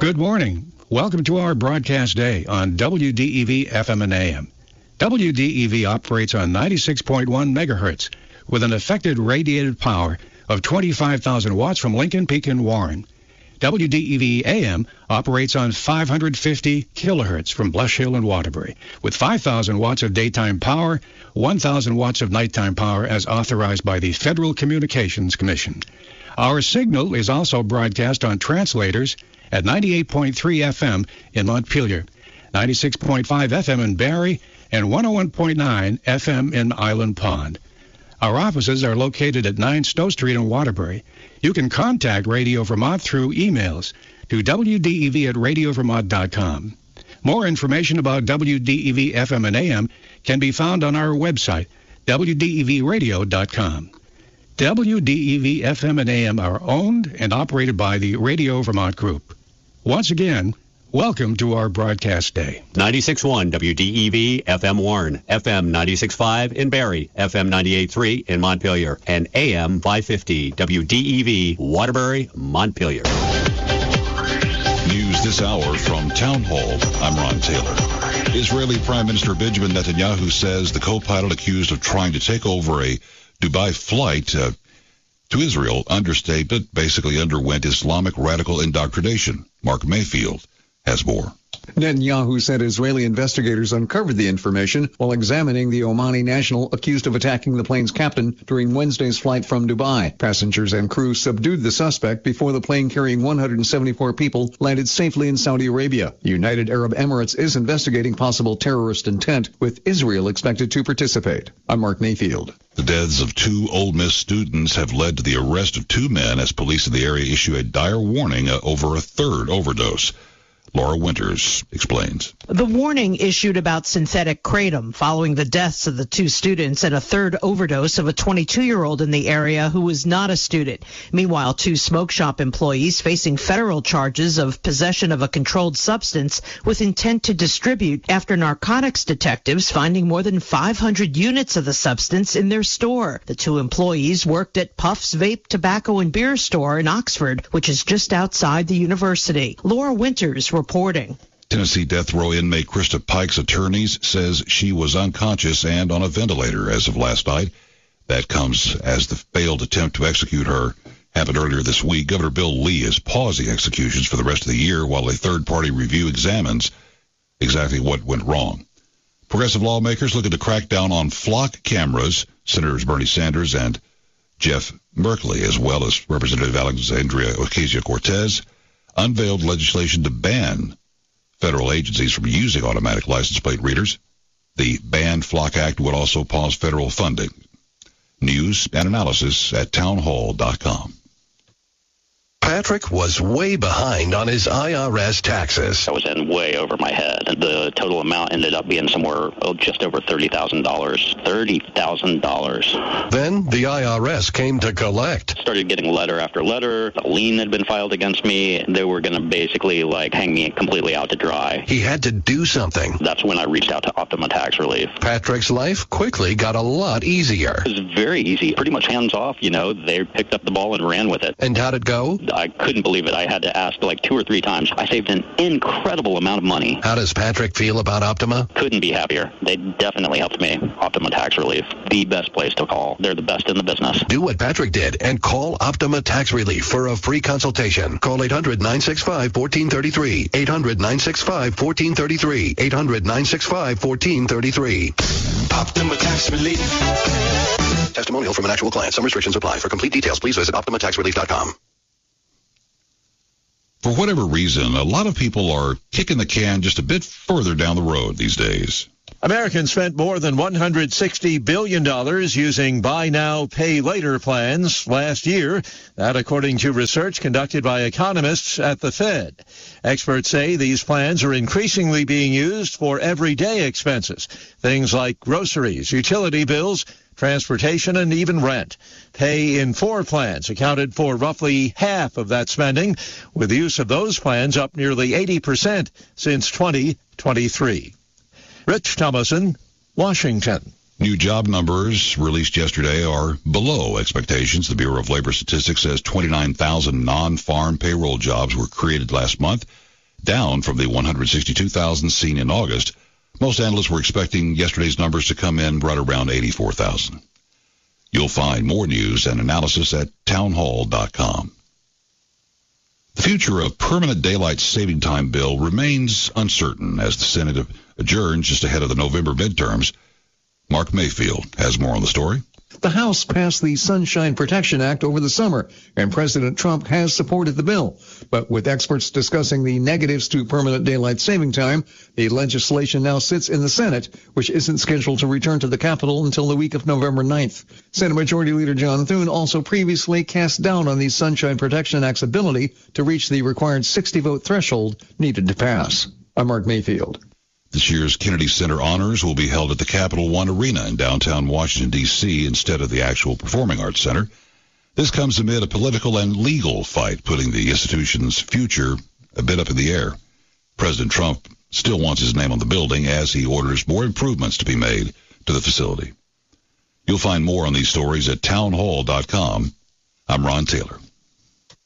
Good morning. Welcome to our broadcast day on WDEV FM and AM. WDEV operates on 96.1 megahertz with an effective radiated power of 25,000 watts from Lincoln Peak and Warren. WDEV AM operates on 550 kilohertz from Blush Hill and Waterbury with 5,000 watts of daytime power, 1,000 watts of nighttime power as authorized by the Federal Communications Commission. Our signal is also broadcast on translators at 98.3 FM in Montpelier, 96.5 FM in Barrie, and 101.9 FM in Island Pond. Our offices are located at 9 Stowe Street in Waterbury. You can contact Radio Vermont through emails to wdev@radiovermont.com. More information about WDEV FM and AM can be found on our website, wdevradio.com. WDEV FM and AM are owned and operated by the Radio Vermont Group. Once again, welcome to our broadcast day. 96.1 WDEV FM Warren, FM 96.5 in Barrie, FM 98.3 in Montpelier, and AM 550 WDEV Waterbury, Montpelier. News this hour from Town Hall. I'm Ron Taylor. Israeli Prime Minister Benjamin Netanyahu says the co-pilot accused of trying to take over a Dubai flight to Israel basically underwent Islamic radical indoctrination. Mark Mayfield has more. Netanyahu said Israeli investigators uncovered the information while examining the Omani national accused of attacking the plane's captain during Wednesday's flight from Dubai. Passengers and crew subdued the suspect before the plane carrying 174 people landed safely in Saudi Arabia. United Arab Emirates is investigating possible terrorist intent, with Israel expected to participate. I'm Mark Mayfield. The deaths of 2 Ole Miss students have led to the arrest of 2 men as police in the area issue a dire warning over a third overdose. Laura Winters explains. The warning issued about synthetic kratom following the deaths of the 2 students and a third overdose of a 22-year-old in the area who was not a student. Meanwhile, 2 smoke shop employees facing federal charges of possession of a controlled substance with intent to distribute after narcotics detectives finding more than 500 units of the substance in their store. The 2 employees worked at Puff's Vape, Tobacco, and Beer store in Oxford, which is just outside the university. Laura Winters reporting. Tennessee death row inmate Krista Pike's attorneys says she was unconscious and on a ventilator as of last night. That comes as the failed attempt to execute her happened earlier this week. Governor Bill Lee is pausing executions for the rest of the year while a third-party review examines exactly what went wrong. Progressive lawmakers looking to crack down on flock cameras. Senators Bernie Sanders and Jeff Merkley, as well as Representative Alexandria Ocasio-Cortez, unveiled legislation to ban federal agencies from using automatic license plate readers. The Ban Flock Act would also pause federal funding. News and analysis at townhall.com. Patrick was way behind on his IRS taxes. I was in way over my head. The total amount ended up being somewhere just over $30,000. $30,000. Then the IRS came to collect. Started getting letter after letter. A lien had been filed against me. They were going to basically hang me completely out to dry. He had to do something. That's when I reached out to Optima Tax Relief. Patrick's life quickly got a lot easier. It was very easy, pretty much hands off. They picked up the ball and ran with it. And how'd it go? I couldn't believe it. I had to ask 2 or 3 times. I saved an incredible amount of money. How does Patrick feel about Optima? Couldn't be happier. They definitely helped me. Optima Tax Relief, the best place to call. They're the best in the business. Do what Patrick did and call Optima Tax Relief for a free consultation. Call 800-965-1433. 800-965-1433. 800-965-1433. Optima Tax Relief. Testimonial from an actual client. Some restrictions apply. For complete details, please visit OptimaTaxRelief.com. For whatever reason, a lot of people are kicking the can just a bit further down the road these days. Americans spent more than $160 billion using buy now, pay later plans last year. That according to research conducted by economists at the Fed. Experts say these plans are increasingly being used for everyday expenses, things like groceries, utility bills, transportation, and even rent. Pay in 4 plans accounted for roughly half of that spending, with the use of those plans up nearly 80% since 2023. Rich Thomason, Washington. New job numbers released yesterday are below expectations. The Bureau of Labor Statistics says 29,000 non-farm payroll jobs were created last month. down from the 162,000 seen in August. Most analysts were expecting yesterday's numbers to come in right around 84,000. You'll find more news and analysis at townhall.com. The future of permanent daylight saving time bill remains uncertain as the Senate adjourns just ahead of the November midterms. Mark Mayfield has more on the story. The House passed the Sunshine Protection Act over the summer, and President Trump has supported the bill. But with experts discussing the negatives to permanent daylight saving time, the legislation now sits in the Senate, which isn't scheduled to return to the Capitol until the week of November 9th. Senate Majority Leader John Thune also previously cast doubt on the Sunshine Protection Act's ability to reach the required 60-vote threshold needed to pass. I'm Mark Mayfield. This year's Kennedy Center Honors will be held at the Capital One Arena in downtown Washington, D.C., instead of the actual Performing Arts Center. This comes amid a political and legal fight, putting the institution's future a bit up in the air. President Trump still wants his name on the building as he orders more improvements to be made to the facility. You'll find more on these stories at townhall.com. I'm Ron Taylor.